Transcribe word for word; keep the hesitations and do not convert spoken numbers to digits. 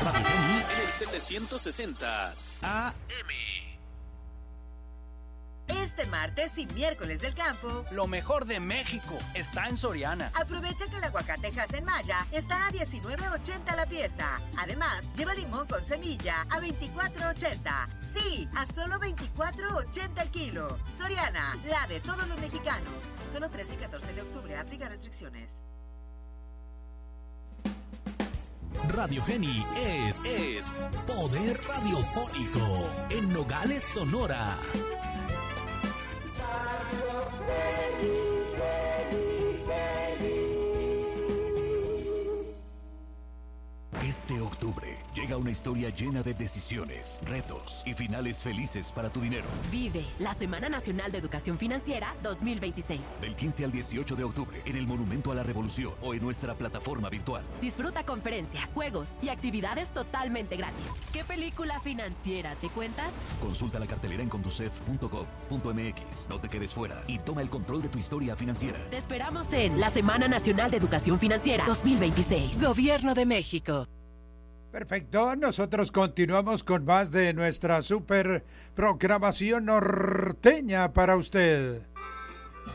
Radio Geni en el setecientos sesenta A M. Este martes y miércoles del campo, lo mejor de México está en Soriana. Aprovecha que el aguacatejas en Maya está a diecinueve ochenta la pieza. Además, lleva limón con semilla a veinticuatro ochenta. Sí, a solo veinticuatro ochenta el kilo. Soriana, la de todos los mexicanos. Solo trece y catorce de octubre, aplica restricciones. Radio Geni es, es poder radiofónico en Nogales, Sonora. Este octubre llega una historia llena de decisiones, retos y finales felices para tu dinero. Vive la Semana Nacional de Educación Financiera dos mil veintiséis. Del quince al dieciocho de octubre en el Monumento a la Revolución o en nuestra plataforma virtual. Disfruta conferencias, juegos y actividades totalmente gratis. ¿Qué película financiera te cuentas? Consulta la cartelera en conducef punto gov punto m x. No te quedes fuera y toma el control de tu historia financiera. Te esperamos en la Semana Nacional de Educación Financiera dos mil veintiséis. Gobierno de México. Perfecto, nosotros continuamos con más de nuestra super programación norteña para usted.